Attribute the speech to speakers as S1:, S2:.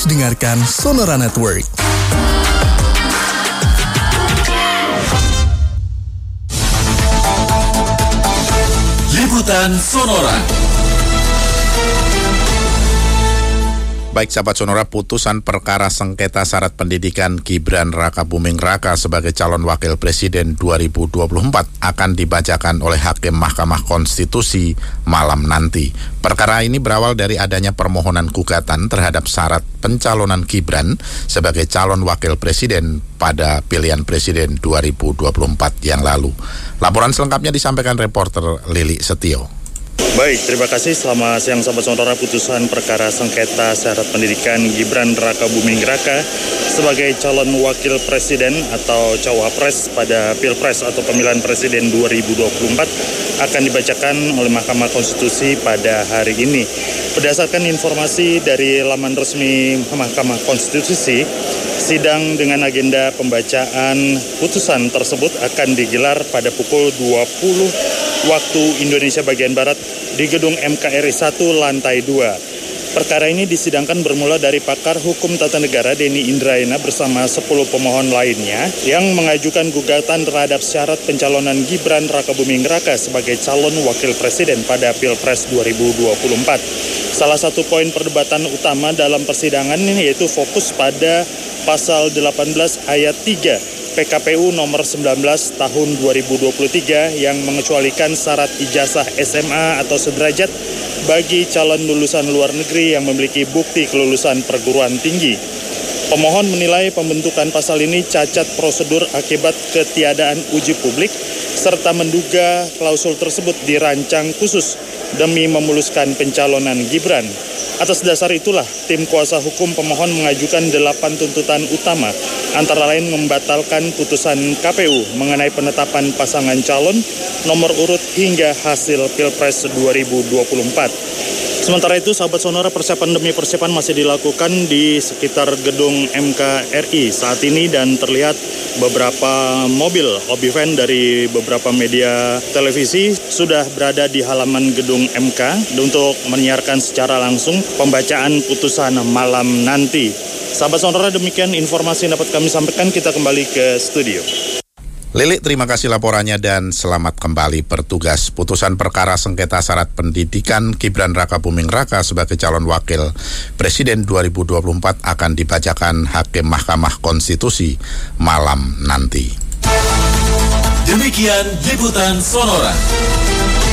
S1: dengarkan Sonora Network.
S2: Liputan Sonora.
S3: Baik sahabat Sonora, putusan perkara sengketa syarat pendidikan Gibran Rakabuming Raka sebagai calon wakil presiden 2024 akan dibacakan oleh Hakim Mahkamah Konstitusi malam nanti. Perkara ini berawal dari adanya permohonan gugatan terhadap syarat pencalonan Gibran sebagai calon wakil presiden pada pilihan presiden 2024 yang lalu. Laporan selengkapnya disampaikan reporter Lili Setio.
S4: Baik, terima kasih. Selamat siang sahabat Sonora. Putusan perkara sengketa syarat pendidikan Gibran Rakabuming Raka sebagai calon wakil presiden atau cawapres pada Pilpres atau pemilihan presiden 2024 akan dibacakan oleh Mahkamah Konstitusi pada hari ini. Berdasarkan informasi dari laman resmi Mahkamah Konstitusi, sidang dengan agenda pembacaan putusan tersebut akan digelar pada pukul 20 waktu Indonesia bagian Barat di gedung MKRI 1 lantai 2. Perkara ini disidangkan bermula dari pakar hukum tata negara Denny Indrayana bersama 10 pemohon lainnya yang mengajukan gugatan terhadap syarat pencalonan Gibran Rakabuming Raka sebagai calon wakil presiden pada Pilpres 2024. Salah satu poin perdebatan utama dalam persidangan ini yaitu fokus pada pasal 18 ayat 3 PKPU nomor 19 tahun 2023 yang mengecualikan syarat ijazah SMA atau sederajat bagi calon lulusan luar negeri yang memiliki bukti kelulusan perguruan tinggi. Pemohon menilai pembentukan pasal ini cacat prosedur akibat ketiadaan uji publik serta menduga klausul tersebut dirancang khusus demi memuluskan pencalonan Gibran. Atas dasar itulah, tim kuasa hukum pemohon mengajukan 8 tuntutan utama, antara lain membatalkan putusan KPU mengenai penetapan pasangan calon, nomor urut hingga hasil Pilpres 2024. Sementara itu, sahabat Sonora, persiapan demi persiapan masih dilakukan di sekitar gedung MKRI saat ini dan terlihat beberapa mobil lobby van dari beberapa media televisi sudah berada di halaman gedung MK untuk menyiarkan secara langsung pembacaan putusan malam nanti. Sahabat Sonora, demikian informasi yang dapat kami sampaikan. Kita kembali ke studio.
S3: Lili, terima kasih laporannya dan selamat kembali bertugas. Putusan perkara sengketa syarat pendidikan Gibran Rakabuming Raka sebagai calon wakil presiden 2024 akan dibacakan Hakim Mahkamah Konstitusi malam nanti.
S2: Demikian Liputan Sonora.